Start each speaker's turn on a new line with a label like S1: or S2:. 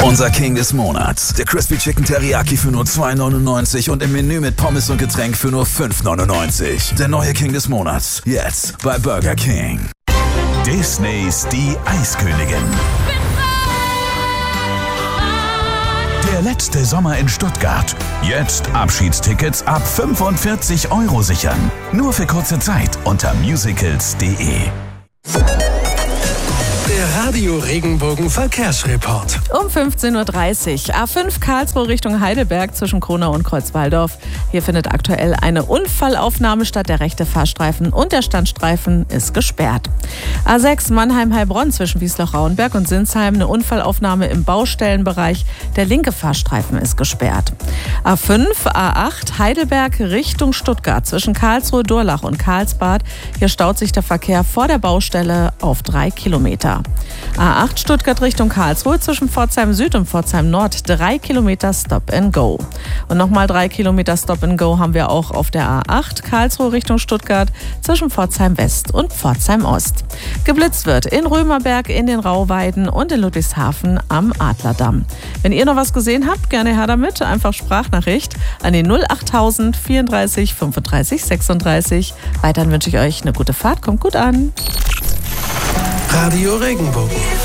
S1: Unser King des Monats. Der Crispy Chicken Teriyaki für nur 2,99 und im Menü mit Pommes und Getränk für nur 5,99. Der neue King des Monats. Jetzt bei Burger King. Disneys Die Eiskönigin. Der letzte Sommer in Stuttgart. Jetzt Abschiedstickets ab 45 € sichern. Nur für kurze Zeit unter musicals.de.
S2: Der Radio Regenbogen Verkehrsreport.
S3: Um 15:30 Uhr. A5 Karlsruhe Richtung Heidelberg zwischen Kronau und Kreuzwaldorf. Hier findet aktuell eine Unfallaufnahme statt. Der rechte Fahrstreifen und der Standstreifen ist gesperrt. A6 Mannheim-Heilbronn zwischen Wiesloch-Rauenberg und Sinsheim. Eine Unfallaufnahme im Baustellenbereich. Der linke Fahrstreifen ist gesperrt. A5 A8 Heidelberg Richtung Stuttgart zwischen Karlsruhe, Durlach und Karlsbad. Hier staut sich der Verkehr vor der Baustelle auf 3 Kilometer. A8 Stuttgart Richtung Karlsruhe zwischen Pforzheim Süd und Pforzheim Nord 3 Kilometer Stop and Go. Und nochmal 3 Kilometer Stop and Go haben wir auch auf der A8 Karlsruhe Richtung Stuttgart zwischen Pforzheim West und Pforzheim Ost. Geblitzt wird in Römerberg, in den Rauweiden und in Ludwigshafen am Adlerdamm. Wenn ihr noch was gesehen habt, gerne her damit. Einfach Sprachnachricht an die 08000 34 35 36. Weiterhin wünsche ich euch eine gute Fahrt. Kommt gut an.
S2: Radio Regenbogen.